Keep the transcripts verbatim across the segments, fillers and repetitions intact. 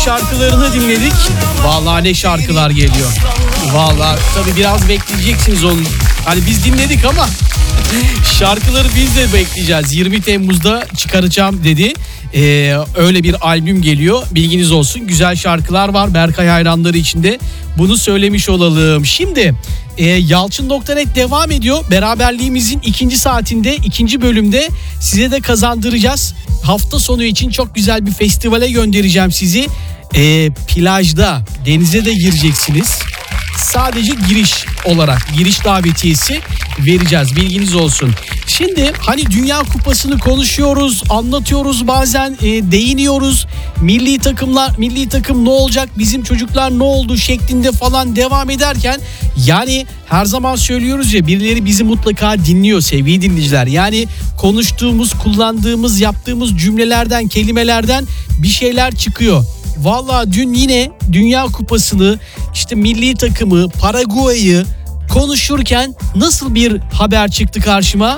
Şarkılarını dinledik. Vallahi ne şarkılar geliyor. Vallahi tabii biraz bekleyeceksiniz onu. Hani biz dinledik ama şarkıları biz de bekleyeceğiz. yirmi Temmuz'da çıkaracağım dedi. Ee, öyle bir albüm geliyor. Bilginiz olsun. Güzel şarkılar var. Berkay hayranları için de bunu söylemiş olalım. Şimdi e, Yalçın nokta net devam ediyor. Beraberliğimizin ikinci saatinde, ikinci bölümde size de kazandıracağız. Hafta sonu için çok güzel bir festivale göndereceğim sizi. E, plajda, denize de gireceksiniz. Sadece giriş olarak, giriş davetiyesi vereceğiz. Bilginiz olsun. Şimdi hani Dünya Kupası'nı konuşuyoruz, anlatıyoruz, bazen e, değiniyoruz. Milli takımlar, milli takım ne olacak, bizim çocuklar ne oldu şeklinde falan devam ederken yani her zaman söylüyoruz ya, birileri bizi mutlaka dinliyor sevgili dinleyiciler. Yani konuştuğumuz, kullandığımız, yaptığımız cümlelerden, kelimelerden bir şeyler çıkıyor. Vallahi dün yine Dünya Kupası'nı, işte milli takımı, Paraguay'ı konuşurken nasıl bir haber çıktı karşıma?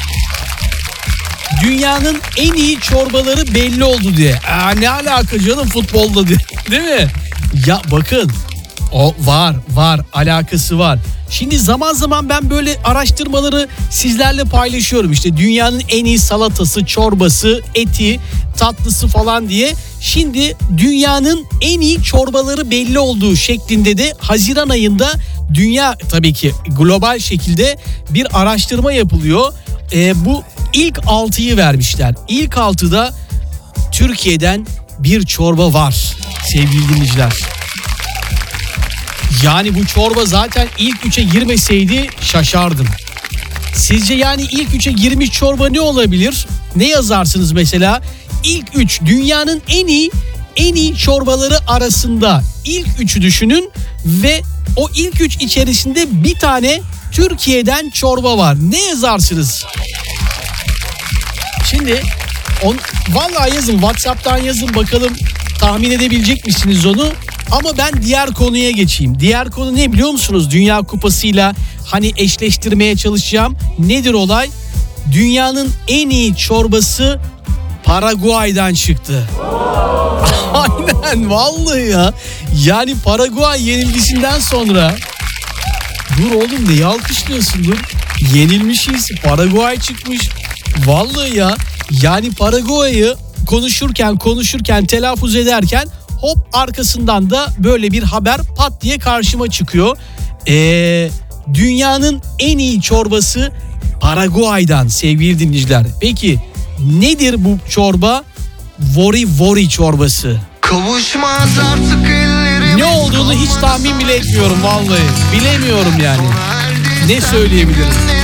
Dünyanın en iyi çorbaları belli oldu diye. Aa, ne alaka canım futbolda diye. Değil mi? Ya bakın, o var var alakası var. Şimdi zaman zaman ben böyle araştırmaları sizlerle paylaşıyorum. İşte dünyanın en iyi salatası, çorbası, eti, tatlısı falan diye. Şimdi dünyanın en iyi çorbaları belli olduğu şeklinde de Haziran ayında dünya, tabii ki global şekilde bir araştırma yapılıyor. Ee, bu ilk altıyı vermişler. İlk altıda Türkiye'den bir çorba var sevgili dinleyiciler. Yani bu çorba zaten ilk üçe girmeseydi şaşardım. Sizce yani ilk üçe girmiş çorba ne olabilir? Ne yazarsınız mesela? İlk üç dünyanın en iyi en iyi çorbaları arasında ilk üçü düşünün ve o ilk üç içerisinde bir tane Türkiye'den çorba var. Ne yazarsınız? Şimdi on, vallahi yazın, WhatsApp'tan yazın bakalım, tahmin edebilecek misiniz onu? Ama ben diğer konuya geçeyim. Diğer konu ne biliyor musunuz? Dünya Kupası'yla hani eşleştirmeye çalışacağım. Nedir olay? Dünyanın en iyi çorbası Paraguay'dan çıktı. Aynen vallahi ya. Yani Paraguay yenilgisinden sonra... Dur oğlum, neyi alkışlıyorsun dur. Yenilmişiz. Paraguay çıkmış. Vallahi ya. Yani Paraguay'ı konuşurken konuşurken telaffuz ederken hop arkasından da böyle bir haber pat diye karşıma çıkıyor. Ee, dünyanın en iyi çorbası Paraguay'dan sevgili dinleyiciler. Peki nedir bu çorba? Vori vori çorbası. Kavuşmaz artık ellerimiz. Ne olduğunu hiç tahmin bile etmiyorum vallahi. Bilemiyorum yani. Ne söyleyebilirim?